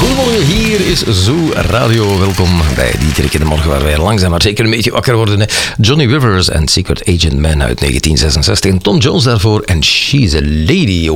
Goedemorgen, hier is Zoo Radio. Welkom bij die trekkende morgen waar wij langzaam maar zeker een beetje wakker worden. Hè. Johnny Rivers en Secret Agent Man uit 1966. En Tom Jones daarvoor en She's a Lady.